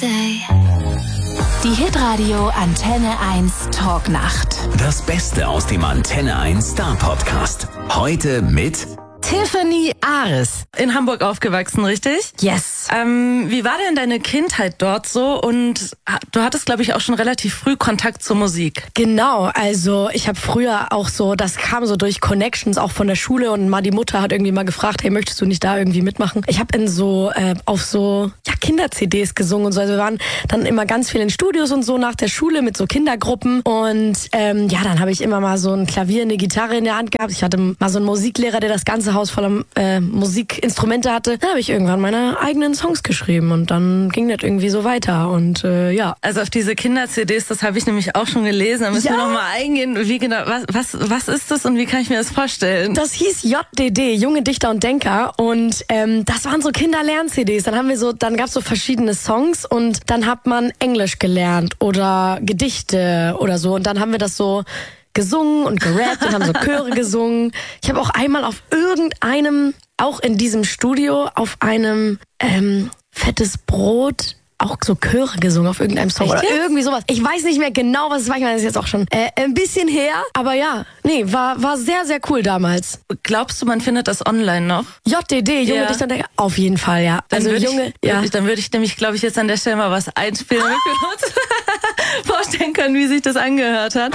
day. Die Hitradio Antenne 1 Talknacht. Das Beste aus dem Antenne 1 Star Podcast. Heute mit Tiffany Ares. In Hamburg aufgewachsen, richtig? Yes. Wie war denn deine Kindheit dort so? Und du hattest, glaube ich, auch schon relativ früh Kontakt zur Musik. Genau, also ich habe früher auch so, das kam so durch Connections auch von der Schule und mal die Mutter hat irgendwie mal gefragt, hey, möchtest du nicht da irgendwie mitmachen? Ich habe auf so Kinder-CDs gesungen und so. Also wir waren dann immer ganz viel in Studios und so nach der Schule mit so Kindergruppen und dann habe ich immer mal so ein Klavier, eine Gitarre in der Hand gehabt. Ich hatte mal so einen Musiklehrer, der das ganze Haus voller Musikinstrumente hatte. Da habe ich irgendwann meine eigenen Songs geschrieben und dann ging das irgendwie so weiter und Also auf diese Kinder-CDs, das habe ich nämlich auch schon gelesen. Da müssen wir noch mal eingehen. Wie genau, was ist das und wie kann ich mir das vorstellen? Das hieß JDD, Junge Dichter und Denker und das waren so Kinderlern-CDs. Dann gab's so verschiedene Songs und dann hat man Englisch gelernt oder Gedichte oder so und dann haben wir das so gesungen und gerappt und haben so Chöre gesungen. Ich habe auch einmal auf irgendeinem, auch in diesem Studio, auf einem fettes Brot auch so Chöre gesungen auf irgendeinem Song oder irgendwie sowas. Ich weiß nicht mehr genau, was es war. Ich meine, das ist jetzt auch schon ein bisschen her. Aber ja, war sehr, sehr cool damals. Glaubst du, man findet das online noch? JDD, Junge Dichter und Denker. Auf jeden Fall, ja. Dann würde ich nämlich, glaube ich, jetzt an der Stelle mal was einspielen, damit wir uns vorstellen können, wie sich das angehört hat.